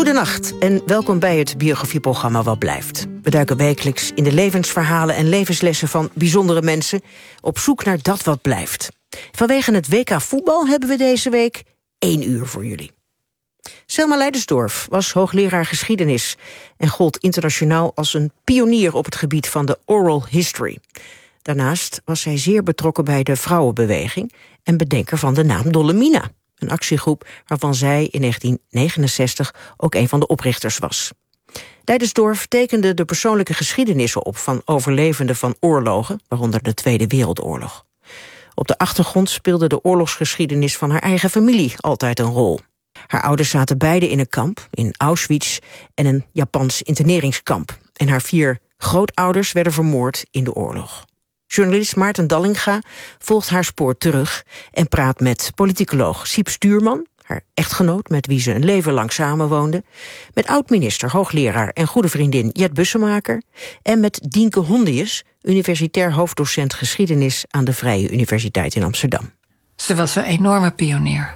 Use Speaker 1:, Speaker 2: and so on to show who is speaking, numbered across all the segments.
Speaker 1: Goedenacht en welkom bij het biografieprogramma Wat Blijft. We duiken wekelijks in de levensverhalen en levenslessen van bijzondere mensen, op zoek naar dat wat blijft. Vanwege het WK voetbal hebben we deze week 1 uur voor jullie. Selma Leidersdorf was hoogleraar geschiedenis en gold internationaal als een pionier op het gebied van de oral history. Daarnaast was zij zeer betrokken bij de vrouwenbeweging en bedenker van de naam Dollemina, een actiegroep waarvan zij in 1969 ook een van de oprichters was. Leidersdorf tekende de persoonlijke geschiedenissen op van overlevenden van oorlogen, waaronder de Tweede Wereldoorlog. Op de achtergrond speelde de oorlogsgeschiedenis van haar eigen familie altijd een rol. Haar ouders zaten beide in een kamp, in Auschwitz en een Japans interneringskamp. En haar 4 grootouders werden vermoord in de oorlog. Journalist Maarten Dallinga volgt haar spoor terug en praat met politicoloog Siep Stuurman, haar echtgenoot met wie ze een leven lang samenwoonde, met oud-minister, hoogleraar en goede vriendin Jet Bussemaker en met Dienke Hondius, universitair hoofddocent geschiedenis aan de Vrije Universiteit in Amsterdam.
Speaker 2: Ze was een enorme pionier.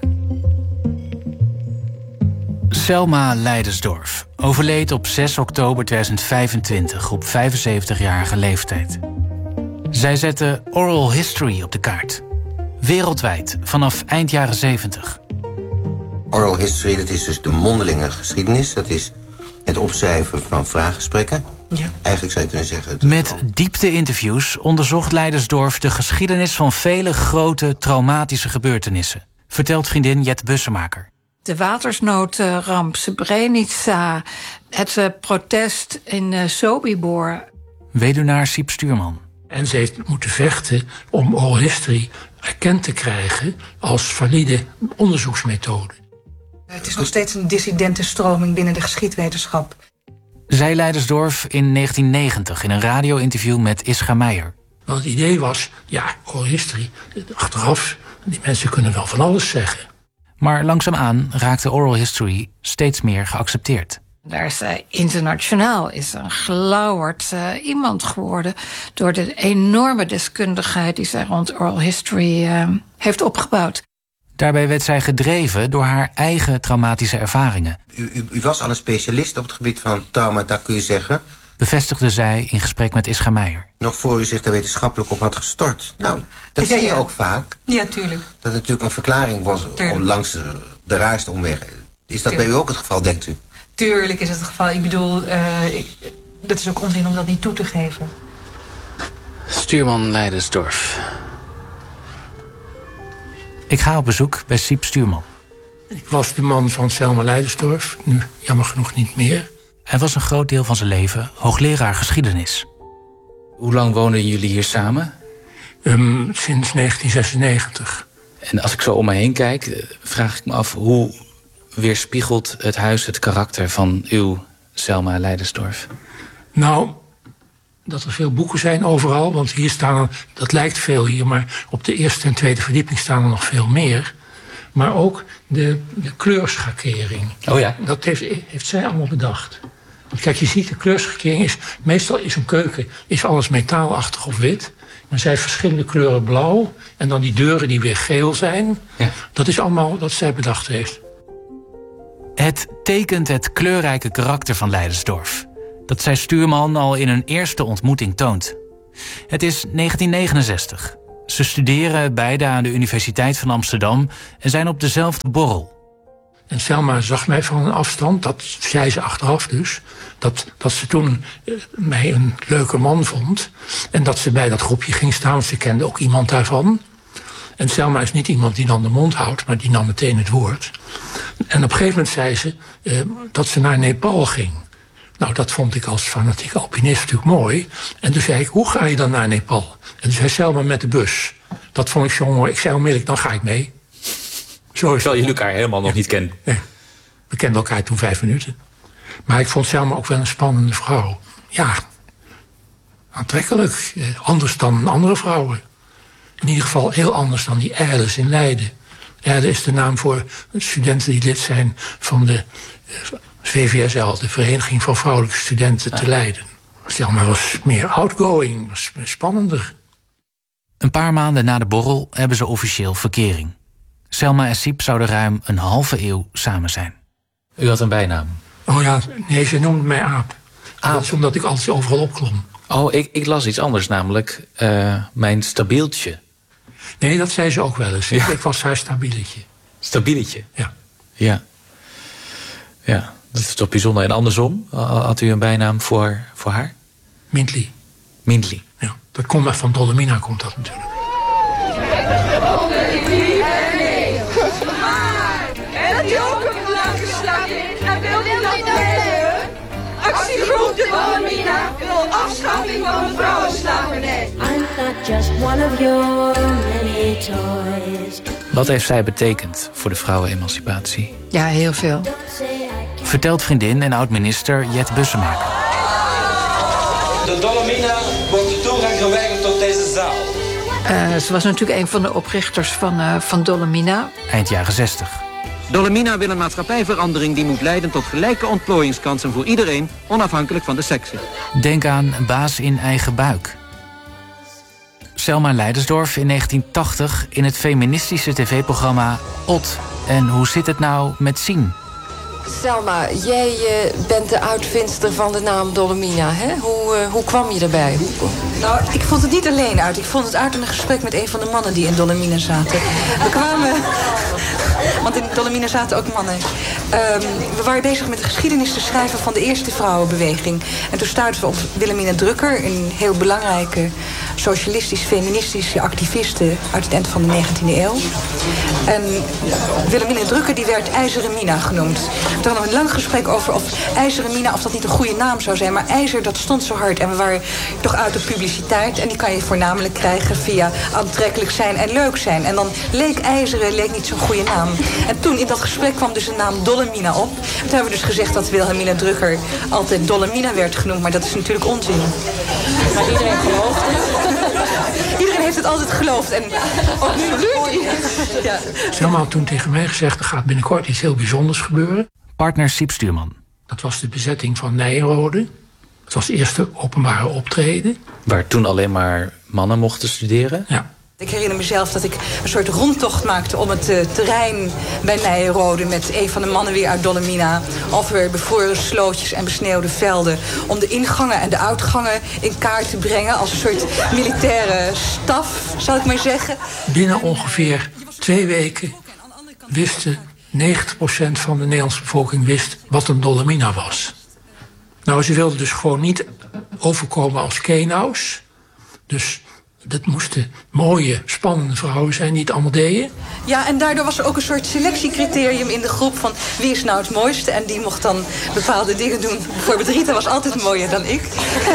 Speaker 3: Selma Leidersdorf overleed op 6 oktober 2025 op 75-jarige leeftijd. Zij zette oral history op de kaart. Wereldwijd, vanaf eind jaren 70.
Speaker 4: Oral history, dat is dus de mondelinge geschiedenis. Dat is het opschrijven van vraaggesprekken. Ja. Eigenlijk zou je kunnen zeggen...
Speaker 3: Met diepte-interviews onderzocht Leidersdorf de geschiedenis van vele grote traumatische gebeurtenissen, vertelt vriendin Jet Bussemaker.
Speaker 2: De watersnoodramp, Srebrenica, het protest in Sobibor.
Speaker 3: Weduwnaar Siep Stuurman.
Speaker 5: En ze heeft moeten vechten om oral history erkend te krijgen als valide onderzoeksmethode.
Speaker 6: Het is nog steeds een dissidente stroming binnen de geschiedwetenschap.
Speaker 3: Zei Leidersdorf in 1990 in een radio-interview met Ischa Meijer.
Speaker 5: Want het idee was, ja, oral history, achteraf, die mensen kunnen wel van alles zeggen.
Speaker 3: Maar langzaamaan raakte oral history steeds meer geaccepteerd.
Speaker 2: Daar is internationaal een gelauwerd iemand geworden door de enorme deskundigheid die zij rond oral history heeft opgebouwd.
Speaker 3: Daarbij werd zij gedreven door haar eigen traumatische ervaringen.
Speaker 4: U was al een specialist op het gebied van traumata, kun je zeggen.
Speaker 3: Bevestigde zij in gesprek met Ischa Meijer.
Speaker 4: Nog voor u zich daar wetenschappelijk op had gestort. Nou, dat zie je ook vaak.
Speaker 6: Ja, tuurlijk.
Speaker 4: Dat het natuurlijk een verklaring was langs de raarste omwegen. Is dat bij u ook het geval, denkt u?
Speaker 6: Tuurlijk is het geval. Ik bedoel, dat is ook onzin om dat niet toe te geven.
Speaker 3: Stuurman Leidersdorf. Ik ga op bezoek bij Siep Stuurman.
Speaker 5: Ik was de man van Selma Leidersdorf, nu jammer genoeg niet meer.
Speaker 3: Hij was een groot deel van zijn leven hoogleraar geschiedenis. Hoe lang woonden jullie hier samen?
Speaker 5: Sinds 1996.
Speaker 3: En als ik zo om me heen kijk, vraag ik me af, hoe weerspiegelt het huis het karakter van uw Selma Leidersdorf?
Speaker 5: Nou, dat er veel boeken zijn overal, want hier staan er, dat lijkt veel hier, maar op de eerste en tweede verdieping staan er nog veel meer. Maar ook de kleurschakering.
Speaker 3: Oh ja?
Speaker 5: Dat heeft zij allemaal bedacht. Want kijk, je ziet, de kleurschakering is, meestal is een keuken, is alles metaalachtig of wit. Maar zij heeft verschillende kleuren blauw. En dan die deuren die weer geel zijn. Ja. Dat is allemaal wat zij bedacht heeft.
Speaker 3: Het tekent het kleurrijke karakter van Leidersdorf, dat zij Stuurman al in hun eerste ontmoeting toont. Het is 1969. Ze studeren beide aan de Universiteit van Amsterdam en zijn op dezelfde borrel.
Speaker 5: En Selma zag mij van een afstand, dat zei ze achteraf dus, dat ze toen mij een leuke man vond. En dat ze bij dat groepje ging staan, want ze kende ook iemand daarvan. En Selma is niet iemand die dan de mond houdt, maar die nam meteen het woord. En op een gegeven moment zei ze dat ze naar Nepal ging. Nou, dat vond ik als fanatieke alpinist natuurlijk mooi. En toen zei ik, hoe ga je dan naar Nepal? En toen zei Selma met de bus. Dat vond ik zo mooi. Ik zei onmiddellijk, dan ga ik mee.
Speaker 7: Terwijl jullie elkaar helemaal nog niet kennen.
Speaker 5: Nee. We kenden elkaar toen 5 minuten. Maar ik vond Selma ook wel een spannende vrouw. Ja, aantrekkelijk. Anders dan andere vrouwen. In ieder geval heel anders dan die Erles in Leiden. Erde is de naam voor studenten die lid zijn van de VVSL, de Vereniging van Vrouwelijke Studenten te Leiden. Selma was meer outgoing, was spannender.
Speaker 3: Een paar maanden na de borrel hebben ze officieel verkering. Selma en Siep zouden ruim een halve eeuw samen zijn.
Speaker 7: U had een bijnaam.
Speaker 5: Oh ja, nee, ze noemde mij Aap. Dat is omdat ik altijd overal opklom.
Speaker 3: Oh, ik las iets anders, namelijk mijn stabieltje.
Speaker 5: Nee, dat zei ze ook wel eens.
Speaker 3: Ja.
Speaker 5: Ik was haar stabieletje.
Speaker 3: Stabieletje?
Speaker 5: Ja.
Speaker 3: Ja, dat is toch bijzonder. En andersom, had u een bijnaam voor haar?
Speaker 5: Mindley.
Speaker 3: Mindley.
Speaker 5: Ja, dat komt van Dolomina, komt dat natuurlijk.
Speaker 8: En dat hij ook een lang geslagen is. En wil hij dat blijven? Actie Groep de Dolomina wil afschaffing van de vrouwenslavernij. I'm not just one of your many toys.
Speaker 3: Wat heeft zij betekend voor de vrouwenemancipatie?
Speaker 2: Ja, heel veel.
Speaker 3: Vertelt vriendin en oud-minister Jet Bussemaker.
Speaker 9: De Dolomina wordt de toegang geweigerd tot deze zaal.
Speaker 2: Ze was natuurlijk een van de oprichters van Dolomina.
Speaker 3: Eind jaren 60.
Speaker 10: Dolomina wil een maatschappijverandering die moet leiden tot gelijke ontplooiingskansen voor iedereen, onafhankelijk van de seksen.
Speaker 3: Denk aan baas in eigen buik. Selma Leidersdorf in 1980 in het feministische tv-programma Ot. En hoe zit het nou met Sien?
Speaker 11: Selma, jij bent de uitvindster van de naam Dolomina, hè? Hoe kwam je erbij?
Speaker 6: Nou, ik vond het niet alleen uit. Ik vond het uit in een gesprek met een van de mannen die in Dolomina zaten. We kwamen... Want in Dolomina zaten ook mannen. We waren bezig met de geschiedenis te schrijven van de eerste vrouwenbeweging. En toen stuitten we op Wilhelmina Drucker, een heel belangrijke socialistisch-feministische activiste uit het eind van de 19e eeuw. En Wilhelmina Drucker die werd IJzeren Mina genoemd. Toen hadden we een lang gesprek over of IJzeren Mina, of dat niet een goede naam zou zijn. Maar ijzer, dat stond zo hard. En we waren toch uit op publiciteit. En die kan je voornamelijk krijgen via aantrekkelijk zijn en leuk zijn. En dan leek IJzeren niet zo'n goede naam. En toen in dat gesprek kwam dus de naam Dolomina op. Toen hebben we dus gezegd dat Wilhelmina Drucker altijd Dolomina werd genoemd. Maar dat is natuurlijk onzin. Maar iedereen gelooft het. Iedereen heeft het altijd geloofd. En ook nu lukt. Ja.
Speaker 5: Selma had toen tegen mij gezegd, er gaat binnenkort iets heel bijzonders gebeuren.
Speaker 3: Partner Siep Stuurman.
Speaker 5: Dat was de bezetting van Nijrode. Het was het eerste openbare optreden.
Speaker 3: Waar toen alleen maar mannen mochten studeren?
Speaker 5: Ja.
Speaker 6: Ik herinner mezelf dat ik een soort rondtocht maakte om het terrein bij Nijrode met een van de mannen weer uit Dolomina. Over bevroren slootjes en besneeuwde velden. Om de ingangen en de uitgangen in kaart te brengen als een soort militaire staf, zal ik maar zeggen.
Speaker 5: Binnen ongeveer 2 weken wisten 90% van de Nederlandse bevolking wist wat een Dolomina was. Nou, ze wilden dus gewoon niet overkomen als Kenaus. Dus dat moesten mooie, spannende vrouwen zijn die het allemaal deden.
Speaker 6: Ja, en daardoor was er ook een soort selectiecriterium in de groep van wie is nou het mooiste. En die mocht dan bepaalde dingen doen. Bijvoorbeeld Rita was altijd mooier dan ik.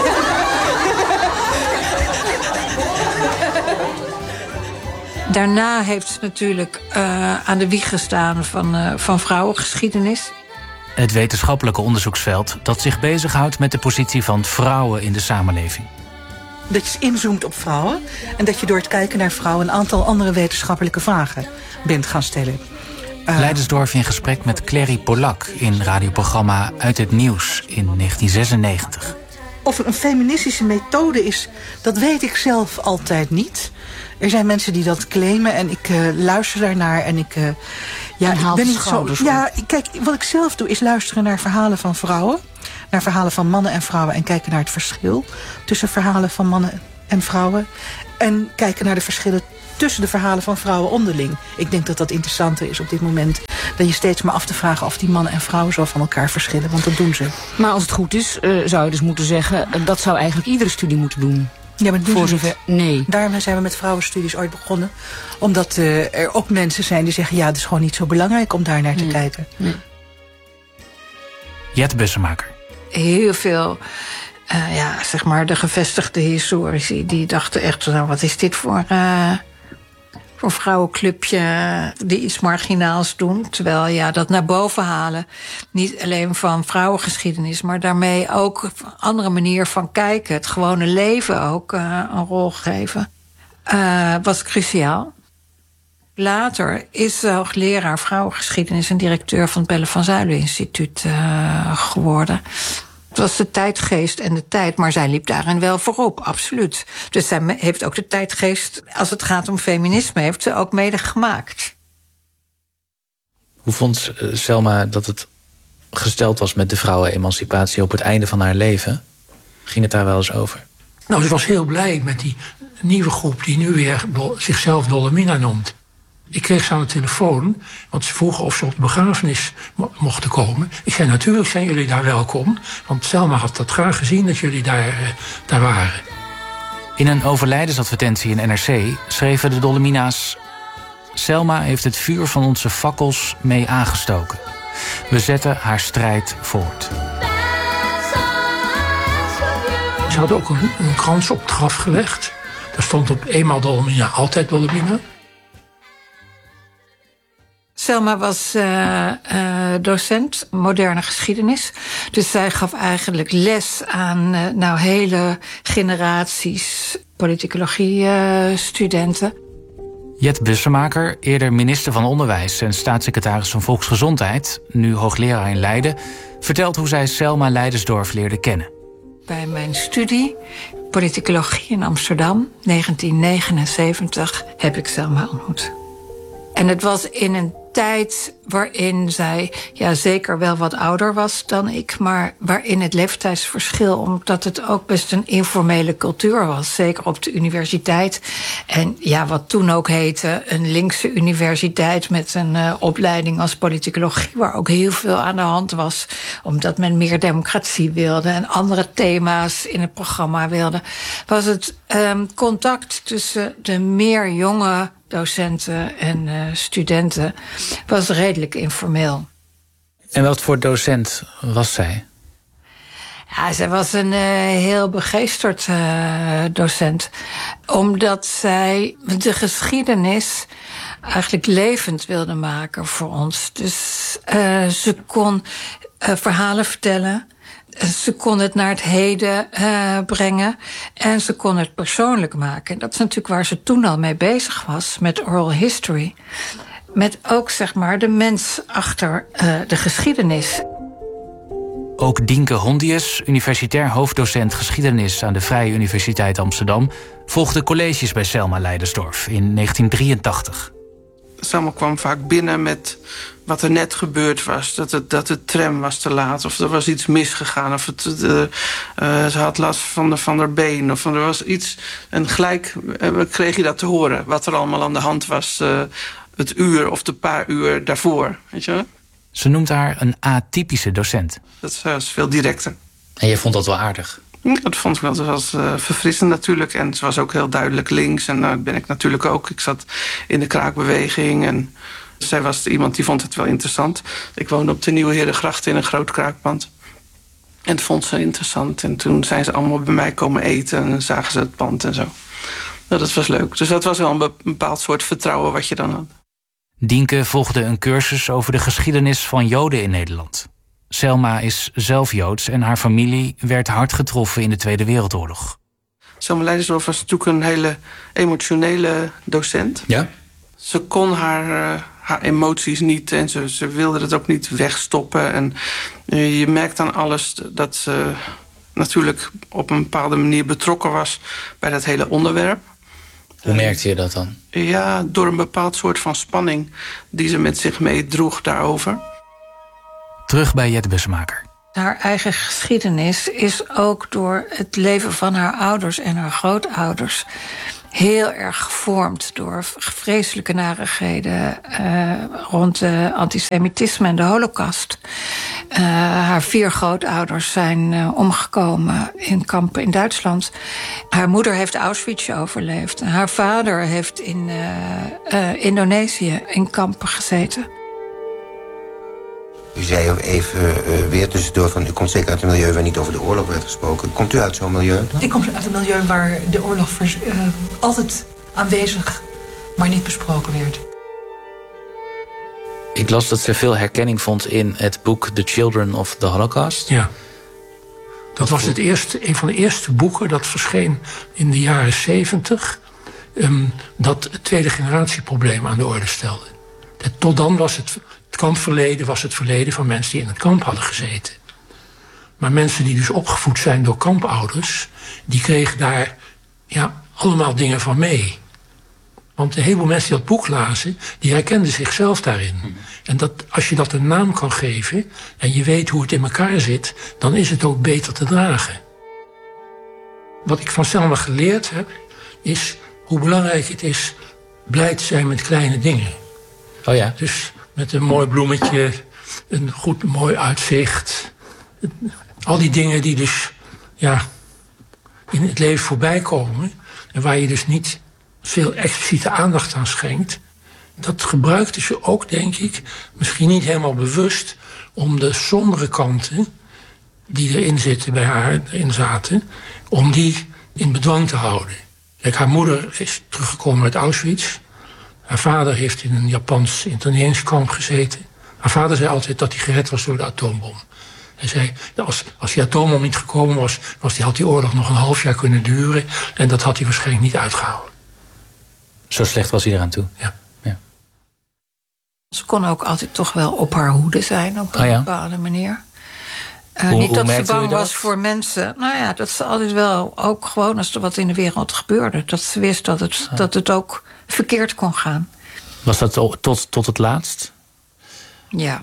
Speaker 2: Daarna heeft ze natuurlijk aan de wieg gestaan van vrouwengeschiedenis.
Speaker 3: Het wetenschappelijke onderzoeksveld dat zich bezighoudt met de positie van vrouwen in de samenleving.
Speaker 12: Dat je inzoomt op vrouwen en dat je door het kijken naar vrouwen een aantal andere wetenschappelijke vragen bent gaan stellen.
Speaker 3: Leidersdorf in gesprek met Clary Polak in radioprogramma Uit het Nieuws in 1996.
Speaker 12: Of er een feministische methode is, dat weet ik zelf altijd niet. Er zijn mensen die dat claimen en ik luister daarnaar en ik ben niet zo. Ja, kijk, wat ik zelf doe is luisteren naar verhalen van vrouwen, naar verhalen van mannen en vrouwen en kijken naar het verschil tussen verhalen van mannen en vrouwen en kijken naar de verschillen tussen de verhalen van vrouwen onderling. Ik denk dat dat interessanter is op dit moment dan je steeds maar af te vragen of die mannen en vrouwen zo van elkaar verschillen, want dat doen ze.
Speaker 13: Maar als het goed is, zou je dus moeten zeggen, dat zou eigenlijk iedere studie moeten doen.
Speaker 12: Ja, maar
Speaker 13: voor zover. Nee.
Speaker 12: Daarom zijn we met vrouwenstudies ooit begonnen. Omdat er ook mensen zijn die zeggen, ja, het is gewoon niet zo belangrijk om daar naar te kijken.
Speaker 13: Nee.
Speaker 3: Jet Bussemaker.
Speaker 2: Heel veel, zeg maar, de gevestigde historici die dachten echt, nou, wat is dit voor vrouwenclubje die iets marginaals doen. Terwijl dat naar boven halen, niet alleen van vrouwengeschiedenis, maar daarmee ook een andere manier van kijken. Het gewone leven ook een rol geven. Was cruciaal. Later is ze hoogleraar vrouwengeschiedenis en directeur van het Belle van Zuilen Instituut geworden. Het was de tijdgeest en de tijd, maar zij liep daarin wel voorop, absoluut. Dus zij heeft ook de tijdgeest, als het gaat om feminisme, heeft ze ook mede gemaakt.
Speaker 3: Hoe vond Selma dat het gesteld was met de vrouwenemancipatie op het einde van haar leven. Ging het daar wel eens over?
Speaker 5: Nou, ze was heel blij met die nieuwe groep die nu weer zichzelf Dolomina noemt. Ik kreeg ze aan de telefoon, want ze vroegen of ze op de begrafenis mochten komen. Ik zei, natuurlijk zijn jullie daar welkom, want Selma had dat graag gezien dat jullie daar waren.
Speaker 3: In een overlijdensadvertentie in NRC schreven de Dolomina's: Selma heeft het vuur van onze fakkels mee aangestoken. We zetten haar strijd voort.
Speaker 5: Ze hadden ook een krans op het graf gelegd. Daar stond op eenmaal Dolomina, altijd Dolomina.
Speaker 2: Selma was docent moderne geschiedenis. Dus zij gaf eigenlijk les aan hele generaties politicologie-studenten.
Speaker 3: Jet Bussemaker, eerder minister van Onderwijs en staatssecretaris van Volksgezondheid, nu hoogleraar in Leiden, vertelt hoe zij Selma Leidersdorf leerde kennen.
Speaker 2: Bij mijn studie politicologie in Amsterdam, 1979, heb ik Selma ontmoet. En het was in een tijd waarin zij zeker wel wat ouder was dan ik, maar waarin het leeftijdsverschil, omdat het ook best een informele cultuur was, zeker op de universiteit. En wat toen ook heette een linkse universiteit met een opleiding als politicologie, waar ook heel veel aan de hand was, omdat men meer democratie wilde en andere thema's in het programma wilde, was het contact tussen de meer jonge docenten en studenten was redelijk informeel.
Speaker 3: En wat voor docent was zij?
Speaker 2: Ja, zij was een heel begeesterd docent. Omdat zij de geschiedenis eigenlijk levend wilde maken voor ons. Dus ze kon verhalen vertellen. Ze kon het naar het heden brengen. En ze kon het persoonlijk maken. En dat is natuurlijk waar ze toen al mee bezig was, met oral history. Met ook, de mens achter de geschiedenis.
Speaker 3: Ook Dienke Hondius, universitair hoofddocent geschiedenis aan de Vrije Universiteit Amsterdam, volgde colleges bij Selma Leidersdorf in 1983.
Speaker 14: Selma kwam vaak binnen met wat er net gebeurd was. Dat de tram was te laat, of er was iets misgegaan, of ze had last van haar been, of er was iets. En gelijk kreeg je dat te horen, wat er allemaal aan de hand was, het uur of de paar uur daarvoor. Weet je?
Speaker 3: Ze noemt haar een atypische docent.
Speaker 14: Dat was veel directer.
Speaker 3: En je vond dat wel aardig?
Speaker 14: Dat vond ik wel. Het was verfrissend natuurlijk. En ze was ook heel duidelijk links. En dat ben ik natuurlijk ook. Ik zat in de kraakbeweging. En zij was iemand die vond het wel interessant. Ik woonde op de Nieuwe Herengracht in een groot kraakpand. En dat vond ze interessant. En toen zijn ze allemaal bij mij komen eten. En zagen ze het pand en zo. Nou, dat was leuk. Dus dat was wel een bepaald soort vertrouwen wat je dan had.
Speaker 3: Dienke volgde een cursus over de geschiedenis van Joden in Nederland. Selma is zelf Joods en haar familie werd hard getroffen in de Tweede Wereldoorlog.
Speaker 14: Selma Leidersdorf was natuurlijk een hele emotionele docent.
Speaker 3: Ja?
Speaker 14: Ze kon haar emoties niet en ze wilde het ook niet wegstoppen. En je merkt aan alles dat ze natuurlijk op een bepaalde manier betrokken was bij dat hele onderwerp.
Speaker 3: Hoe merkte je dat dan?
Speaker 14: Ja, door een bepaald soort van spanning die ze met zich meedroeg daarover.
Speaker 3: Terug bij Jet Bussemaker.
Speaker 2: Haar eigen geschiedenis is ook door het leven van haar ouders en haar grootouders heel erg gevormd door vreselijke narigheden rond antisemitisme en de Holocaust. Haar 4 grootouders zijn omgekomen in kampen in Duitsland. Haar moeder heeft Auschwitz overleefd. Haar vader heeft in Indonesië in kampen gezeten.
Speaker 4: U zei ook even weer tussendoor van u komt zeker uit een milieu waar niet over de oorlog werd gesproken. Komt u uit zo'n milieu?
Speaker 12: Ik kom uit een milieu waar de oorlog altijd aanwezig, maar niet besproken werd.
Speaker 3: Ik las dat ze veel herkenning vond in het boek The Children of the Holocaust.
Speaker 5: Ja. Dat was een van de eerste boeken dat verscheen in de jaren 70... dat het tweede generatieprobleem aan de orde stelde. Tot dan was het kampverleden was het verleden van mensen die in het kamp hadden gezeten. Maar mensen die dus opgevoed zijn door kampouders, die kregen daar allemaal dingen van mee. Want een heleboel mensen die dat boek lazen, die herkenden zichzelf daarin. En als je dat een naam kan geven en je weet hoe het in elkaar zit, dan is het ook beter te dragen. Wat ik van Selma geleerd heb, is hoe belangrijk het is blij te zijn met kleine dingen.
Speaker 3: Oh ja?
Speaker 5: Dus met een mooi bloemetje, een goed mooi uitzicht. Al die dingen die dus in het leven voorbij komen en waar je dus niet veel expliciete aandacht aan schenkt, dat gebruikte ze ook, denk ik, misschien niet helemaal bewust, om de sombere kanten die erin zitten bij haar, erin zaten, om die in bedwang te houden. Kijk, haar moeder is teruggekomen uit Auschwitz. Haar vader heeft in een Japans interneringskamp gezeten. Haar vader zei altijd dat hij gered was door de atoombom. Hij zei, als die atoombom niet gekomen was, had die oorlog nog een half jaar kunnen duren. En dat had hij waarschijnlijk niet uitgehouden.
Speaker 3: Zo slecht was hij eraan toe?
Speaker 5: Ja.
Speaker 2: Ze kon ook altijd toch wel op haar hoede zijn, op een bepaalde manier. Niet dat ze bang was voor mensen. Nou ja, dat ze altijd wel, ook gewoon als er wat in de wereld gebeurde, dat ze wist dat het ook verkeerd kon gaan.
Speaker 3: Was dat tot het laatst?
Speaker 2: Ja.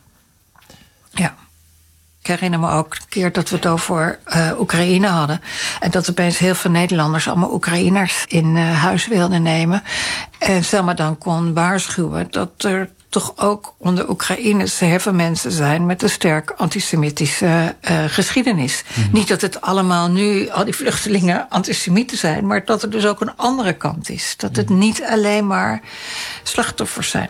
Speaker 2: Ik herinner me ook een keer dat we het over Oekraïne hadden. En dat opeens heel veel Nederlanders allemaal Oekraïners in huis wilden nemen. En Selma dan kon waarschuwen dat er toch ook onder Oekraïners heel veel mensen zijn met een sterk antisemitische geschiedenis. Niet dat het allemaal nu, al die vluchtelingen, antisemieten zijn, maar dat er dus ook een andere kant is. Dat het niet alleen maar slachtoffers zijn.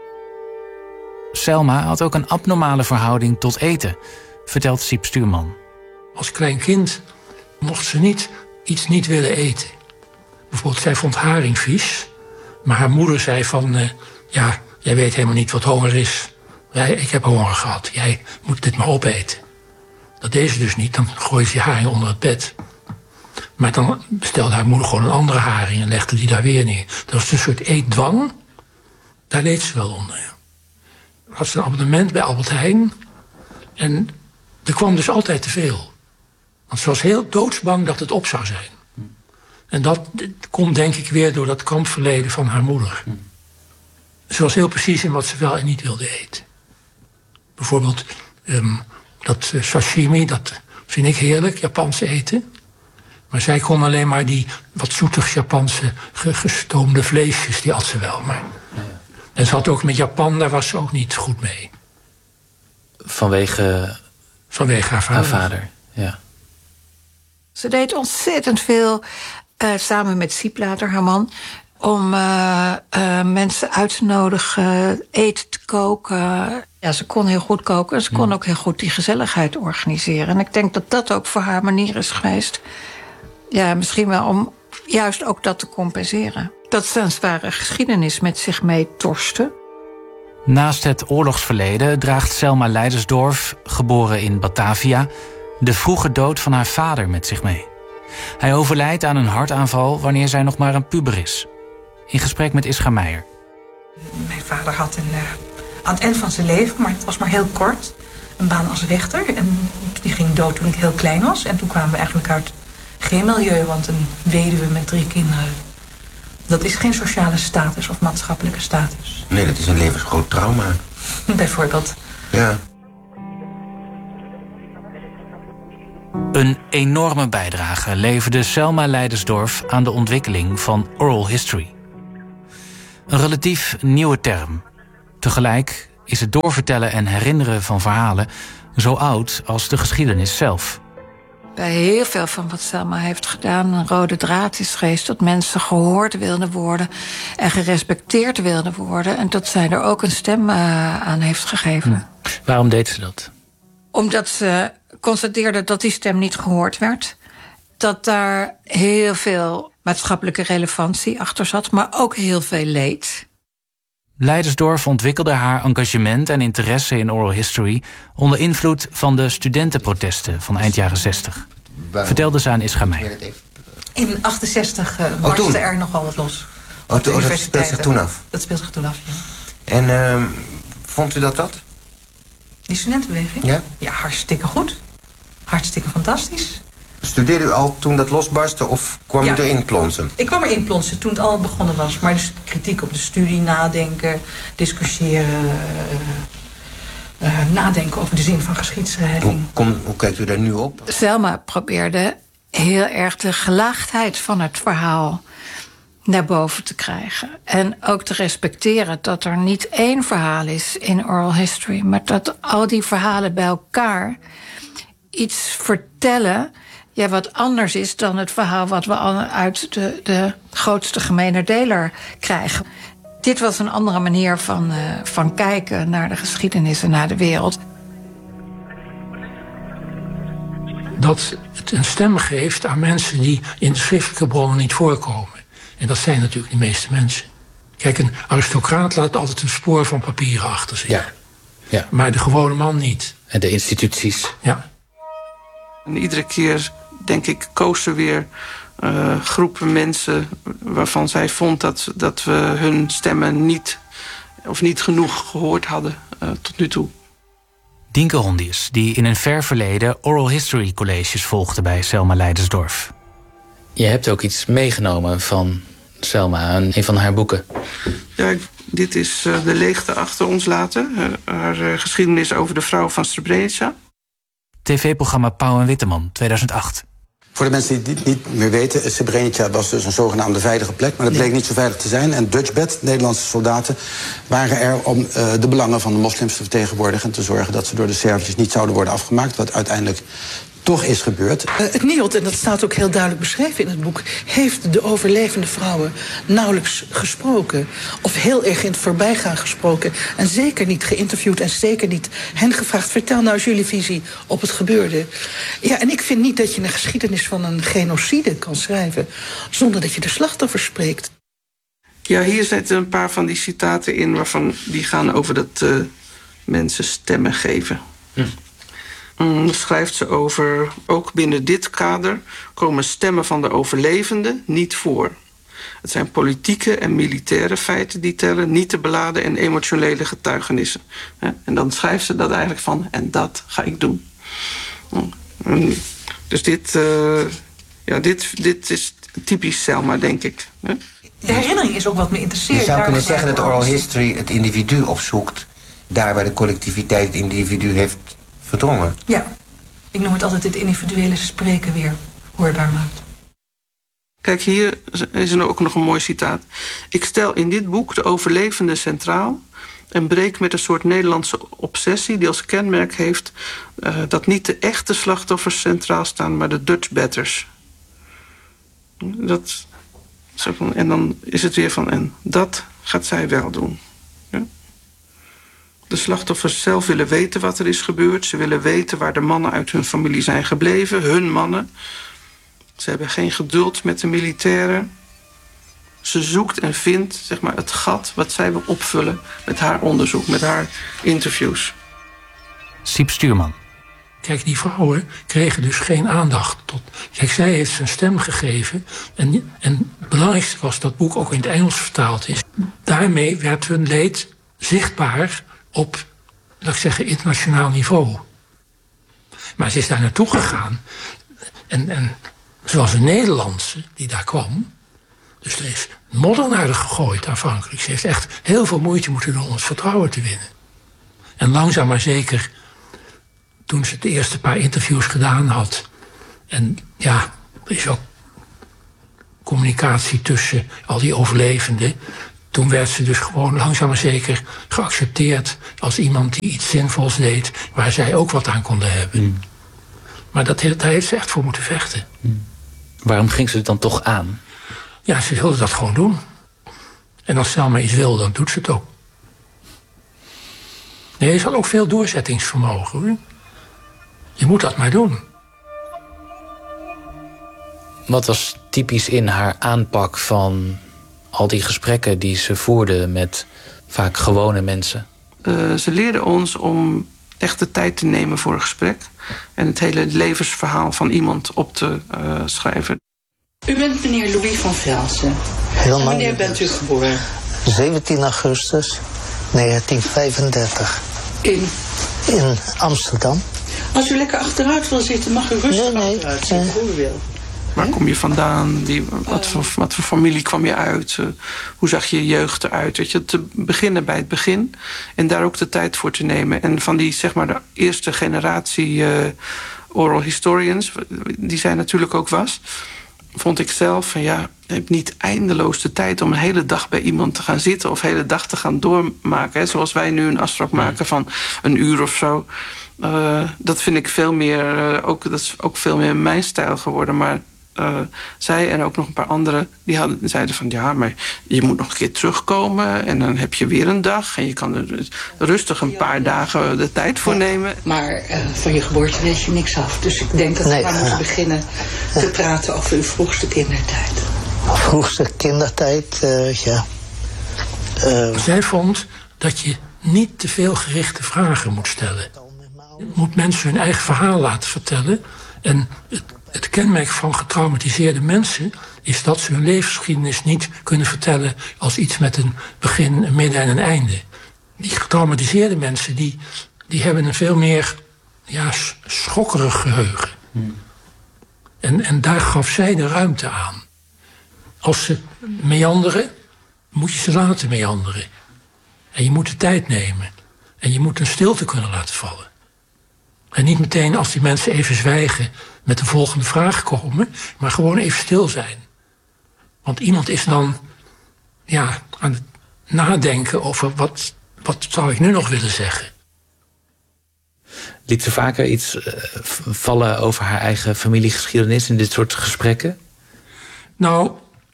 Speaker 3: Selma had ook een abnormale verhouding tot eten, vertelt Siep Stuurman.
Speaker 5: Als klein kind mocht ze iets niet willen eten. Bijvoorbeeld, zij vond haring vies. Maar haar moeder zei van, jij weet helemaal niet wat honger is. Ik heb honger gehad, jij moet dit maar opeten. Dat deed ze dus niet, dan gooide ze die haring onder het bed. Maar dan bestelde haar moeder gewoon een andere haring en legde die daar weer neer. Dat was een soort eetdwang. Daar leed ze wel onder. Ja. Had ze een abonnement bij Albert Heijn. En er kwam dus altijd te veel. Want ze was heel doodsbang dat het op zou zijn. En dat komt denk ik weer door dat kampverleden van haar moeder. Ze was heel precies in wat ze wel en niet wilde eten. Bijvoorbeeld dat sashimi, dat vind ik heerlijk, Japans eten. Maar zij kon alleen maar die wat zoetig Japanse gestoomde vleesjes, die had ze wel. Maar. En ze had ook met Japan, daar was ze ook niet goed mee.
Speaker 3: Vanwege
Speaker 5: haar vader.
Speaker 3: Ja.
Speaker 2: Ze deed ontzettend veel, samen met Siep later, haar man, om mensen uit te nodigen, eten te koken. Ja, ze kon heel goed koken. Ze kon ook heel goed die gezelligheid organiseren. En ik denk dat dat ook voor haar manier is geweest. Ja, misschien wel om juist ook dat te compenseren. Dat ze een zware geschiedenis met zich mee torste.
Speaker 3: Naast het oorlogsverleden draagt Selma Leidersdorf, geboren in Batavia, de vroege dood van haar vader met zich mee. Hij overlijdt aan een hartaanval wanneer zij nog maar een puber is. In gesprek met Ischa Meijer.
Speaker 15: Mijn vader had aan het eind van zijn leven, maar het was maar heel kort, een baan als rechter. En die ging dood toen ik heel klein was. En toen kwamen we eigenlijk uit geen milieu, want een weduwe met 3 kinderen, dat is geen sociale status of maatschappelijke status.
Speaker 4: Nee, dat is een levensgroot trauma.
Speaker 15: Bijvoorbeeld.
Speaker 4: Ja.
Speaker 3: Een enorme bijdrage leverde Selma Leidersdorf aan de ontwikkeling van oral history. Een relatief nieuwe term. Tegelijk is het doorvertellen en herinneren van verhalen zo oud als de geschiedenis zelf.
Speaker 2: Bij heel veel van wat Selma heeft gedaan een rode draad is geweest dat mensen gehoord wilden worden en gerespecteerd wilden worden. En dat zij er ook een stem aan heeft gegeven.
Speaker 3: Waarom deed ze dat?
Speaker 2: Omdat ze constateerde dat die stem niet gehoord werd. Dat daar heel veel maatschappelijke relevantie achter zat, maar ook heel veel leed.
Speaker 3: Leidersdorf ontwikkelde haar engagement en interesse in oral history onder invloed van de studentenprotesten van eind jaren 60. Vertelde ze aan Ischa Meijer.
Speaker 15: In 1968 barstte er nogal wat los.
Speaker 4: Dat speelt zich toen af?
Speaker 15: Dat speelt zich toen af, ja.
Speaker 4: En vond u dat?
Speaker 15: Die studentenbeweging?
Speaker 4: Ja?
Speaker 15: Ja, hartstikke goed. Hartstikke fantastisch.
Speaker 4: Studeerde u al toen dat losbarstte of kwam u erin plonsen?
Speaker 15: Ik kwam erin plonsen toen het al begonnen was. Maar dus kritiek op de studie, nadenken, discussiëren, nadenken over de zin van geschiedschrijving.
Speaker 4: Hoe kijkt u daar nu op?
Speaker 2: Selma probeerde heel erg de gelaagdheid van het verhaal naar boven te krijgen. En ook te respecteren dat er niet één verhaal is in oral history, maar dat al die verhalen bij elkaar iets vertellen wat anders is dan het verhaal wat we uit de grootste gemene deler krijgen. Dit was een andere manier van kijken naar de geschiedenis en naar de wereld.
Speaker 5: Dat het een stem geeft aan mensen die in de schriftelijke bronnen niet voorkomen. En dat zijn natuurlijk de meeste mensen. Kijk, een aristocraat laat altijd een spoor van papieren achter zich.
Speaker 3: Ja.
Speaker 5: Maar de gewone man niet.
Speaker 3: En de instituties.
Speaker 5: Ja.
Speaker 14: En iedere keer, denk ik, koos ze weer groepen mensen waarvan zij vond dat we hun stemmen niet genoeg gehoord hadden tot nu toe.
Speaker 3: Dienke Hondius, die in een ver verleden oral history colleges volgde bij Selma Leidersdorf.
Speaker 7: Je hebt ook iets meegenomen van Selma, een van haar boeken.
Speaker 14: Ja, dit is De leegte achter ons laten. Haar geschiedenis over de vrouw van Srebrenica.
Speaker 3: TV-programma Pauw en Witteman, 2008.
Speaker 16: Voor de mensen die het niet meer weten, Srebrenica was dus een zogenaamde veilige plek, maar dat bleek niet zo veilig te zijn. En Dutchbat, Nederlandse soldaten, waren er om de belangen van de moslims te vertegenwoordigen en te zorgen dat ze door de Serviërs niet zouden worden afgemaakt, wat uiteindelijk toch is gebeurd.
Speaker 12: Het NIOD, en dat staat ook heel duidelijk beschreven in het boek, heeft de overlevende vrouwen nauwelijks gesproken. Of heel erg in het voorbijgaan gesproken. En zeker niet geïnterviewd en zeker niet hen gevraagd. Vertel nou eens jullie visie op het gebeurde. Ja, en ik vind niet dat je een geschiedenis van een genocide kan schrijven zonder dat je de slachtoffers spreekt.
Speaker 14: Ja, hier zitten een paar van die citaten in waarvan die gaan over dat mensen stemmen geven. Schrijft ze over, ook binnen dit kader komen stemmen van de overlevenden niet voor. Het zijn politieke en militaire feiten die tellen, niet te beladen en emotionele getuigenissen. En dan schrijft ze dat eigenlijk van, en dat ga ik doen. Dus dit is typisch Selma, denk ik.
Speaker 15: De herinnering is ook wat me interesseert.
Speaker 4: Je zou kunnen zeggen dat oral history het individu opzoekt, daar waar de collectiviteit het individu heeft verdrongen.
Speaker 15: Ja, ik noem het altijd het individuele spreken weer hoorbaar maakt.
Speaker 14: Kijk, hier is er ook nog een mooi citaat. Ik stel in dit boek de overlevende centraal en breek met een soort Nederlandse obsessie die als kenmerk heeft dat niet de echte slachtoffers centraal staan, maar de Dutchbatters. En dan is het weer van, en dat gaat zij wel doen. Ja? De slachtoffers zelf willen weten wat er is gebeurd. Ze willen weten waar de mannen uit hun familie zijn gebleven. Hun mannen. Ze hebben geen geduld met de militairen. Ze zoekt en vindt, zeg maar, het gat wat zij wil opvullen met haar onderzoek, met haar interviews.
Speaker 3: Siep Stuurman.
Speaker 5: Kijk, die vrouwen kregen dus geen aandacht. Kijk, zij heeft zijn stem gegeven. En het belangrijkste was dat het boek ook in het Engels vertaald is. Daarmee werd hun leed zichtbaar op, laat ik zeggen, internationaal niveau. Maar ze is daar naartoe gegaan. En zoals een Nederlandse die daar kwam. Dus er is modder naar haar gegooid aanvankelijk. Ze heeft echt heel veel moeite moeten doen om het vertrouwen te winnen. En langzaam maar zeker, toen ze de eerste paar interviews gedaan had. En ja, er is ook communicatie tussen al die overlevenden. Toen werd ze dus gewoon langzaam maar zeker geaccepteerd als iemand die iets zinvols deed, waar zij ook wat aan konden hebben. Maar daar heeft ze echt voor moeten vechten.
Speaker 7: Waarom ging ze het dan toch aan?
Speaker 5: Ja, ze wilde dat gewoon doen. En als Selma iets wil, dan doet ze het ook. Nee, ze had ook veel doorzettingsvermogen, hoor. Je moet dat maar doen.
Speaker 7: Wat was typisch in haar aanpak van al die gesprekken die ze voerde met vaak gewone mensen?
Speaker 14: Ze leerde ons om echt de tijd te nemen voor een gesprek en het hele levensverhaal van iemand op te schrijven.
Speaker 17: U bent meneer Louis van Velsen.
Speaker 18: Helemaal.
Speaker 17: Wanneer bent u geboren?
Speaker 18: 17 augustus 1935.
Speaker 17: In
Speaker 18: Amsterdam.
Speaker 17: Als u lekker achteruit wil zitten, mag u rustig achteruit zitten, hoe u wil.
Speaker 14: Waar kom je vandaan? Wat voor familie kwam je uit? Hoe zag je jeugd eruit? Weet je, te beginnen bij het begin. En daar ook de tijd voor te nemen. En van die, zeg maar, de eerste generatie oral historians, die zij natuurlijk ook was, vond ik zelf van ja, je hebt niet eindeloos de tijd om een hele dag bij iemand te gaan zitten of een hele dag te gaan doormaken. Hè, zoals wij nu een afspraak maken van een uur of zo. Dat vind ik veel meer, dat is ook veel meer mijn stijl geworden. Maar zij en ook nog een paar anderen, zeiden van ja, maar je moet nog een keer terugkomen en dan heb je weer een dag en je kan er rustig een paar dagen de tijd voor nemen.
Speaker 17: Maar van je geboorte weet je niks af. Dus ik denk dat we maar moeten beginnen te praten over uw vroegste kindertijd.
Speaker 18: Vroegste kindertijd, ja.
Speaker 5: Zij vond dat je niet te veel gerichte vragen moet stellen. Je moet mensen hun eigen verhaal laten vertellen. En het kenmerk van getraumatiseerde mensen is dat ze hun levensgeschiedenis niet kunnen vertellen als iets met een begin, een midden en een einde. Die getraumatiseerde mensen die hebben een veel meer schokkerig geheugen. En daar gaf zij de ruimte aan. Als ze meanderen, moet je ze laten meanderen. En je moet de tijd nemen. En je moet een stilte kunnen laten vallen. En niet meteen als die mensen even zwijgen met de volgende vraag komen, maar gewoon even stil zijn. Want iemand is dan aan het nadenken over wat zou ik nu nog willen zeggen.
Speaker 7: Liet ze vaker iets vallen over haar eigen familiegeschiedenis in dit soort gesprekken?
Speaker 5: Nou,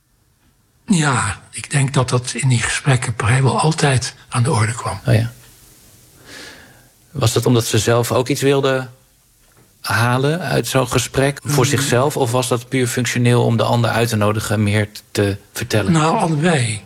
Speaker 5: ja, ik denk dat in die gesprekken vrijwel altijd aan de orde kwam.
Speaker 7: Oh ja. Was dat omdat ze zelf ook iets wilde halen uit zo'n gesprek voor zichzelf? Of was dat puur functioneel om de ander uit te nodigen meer te vertellen?
Speaker 5: Nou, allebei.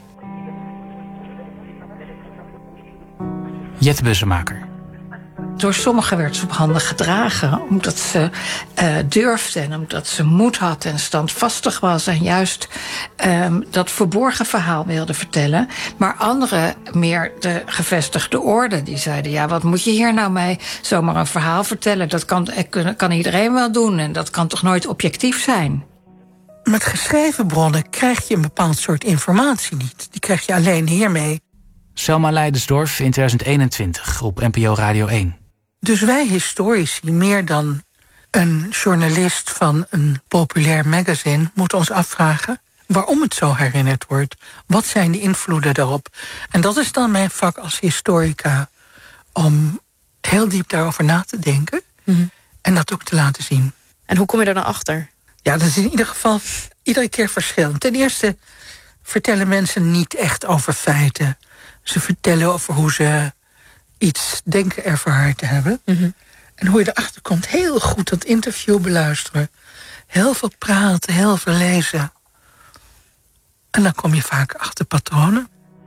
Speaker 3: Jet Bussemaker.
Speaker 2: Door sommigen werd ze op handen gedragen, omdat ze durfde en omdat ze moed had en standvastig was en juist dat verborgen verhaal wilde vertellen. Maar anderen, meer de gevestigde orde, die zeiden, ja, wat moet je hier nou mee zomaar een verhaal vertellen? Dat kan iedereen wel doen en dat kan toch nooit objectief zijn?
Speaker 12: Met geschreven bronnen krijg je een bepaald soort informatie niet. Die krijg je alleen hiermee.
Speaker 3: Selma Leidersdorf in 2021 op NPO Radio 1.
Speaker 12: Dus wij historici, meer dan een journalist van een populair magazine, moeten ons afvragen waarom het zo herinnerd wordt. Wat zijn de invloeden daarop? En dat is dan mijn vak als historica, om heel diep daarover na te denken en dat ook te laten zien.
Speaker 19: En hoe kom je daar dan achter?
Speaker 12: Ja, dat is in ieder geval iedere keer verschillend. Ten eerste vertellen mensen niet echt over feiten. Ze vertellen over hoe ze iets denken ervaren te hebben. En hoe je erachter komt, heel goed dat interview beluisteren. Heel veel praten, heel veel lezen. En dan kom je vaak achter patronen.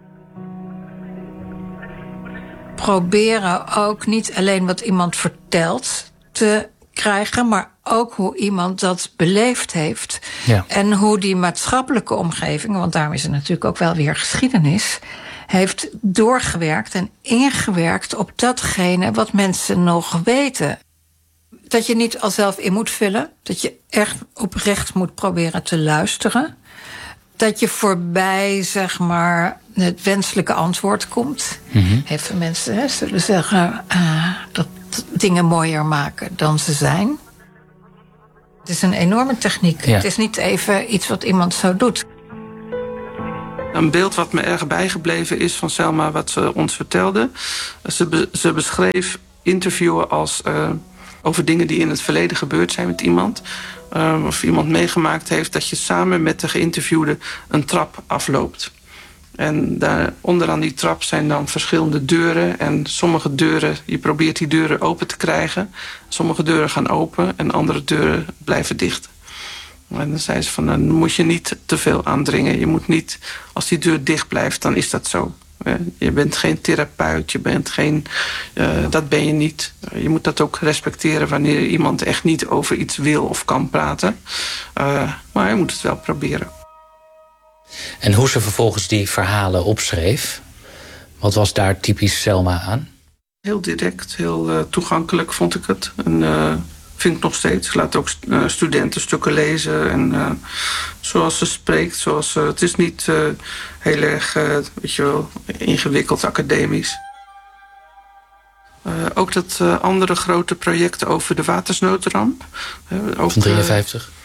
Speaker 2: Proberen ook niet alleen wat iemand vertelt te krijgen, maar ook hoe iemand dat beleefd heeft. Ja. En hoe die maatschappelijke omgeving, want daarom is het natuurlijk ook wel weer geschiedenis, heeft doorgewerkt en ingewerkt op datgene wat mensen nog weten. Dat je niet al zelf in moet vullen. Dat je echt oprecht moet proberen te luisteren. Dat je voorbij, zeg maar, het wenselijke antwoord komt. Heel veel mensen zullen zeggen dat dingen mooier maken dan ze zijn. Het is een enorme techniek. Ja. Het is niet even iets wat iemand zo doet.
Speaker 14: Een beeld wat me erg bijgebleven is van Selma, wat ze ons vertelde. Ze beschreef interviewen als over dingen die in het verleden gebeurd zijn met iemand. Of iemand meegemaakt heeft dat je samen met de geïnterviewde een trap afloopt. En daar onderaan die trap zijn dan verschillende deuren. En sommige deuren, je probeert die deuren open te krijgen. Sommige deuren gaan open en andere deuren blijven dicht. En dan zei ze van, dan moet je niet te veel aandringen. Je moet niet, als die deur dicht blijft, dan is dat zo. Je bent geen therapeut, je bent geen, dat ben je niet. Je moet dat ook respecteren wanneer iemand echt niet over iets wil of kan praten. Maar je moet het wel proberen.
Speaker 7: En hoe ze vervolgens die verhalen opschreef, wat was daar typisch Selma aan?
Speaker 14: Heel direct, heel toegankelijk vond ik het. En vind ik nog steeds. Ik laat ook studenten stukken lezen. En zoals ze spreekt. Het is niet heel erg weet je wel, ingewikkeld academisch. Ook dat andere grote project over de watersnoodramp.
Speaker 7: Van 53.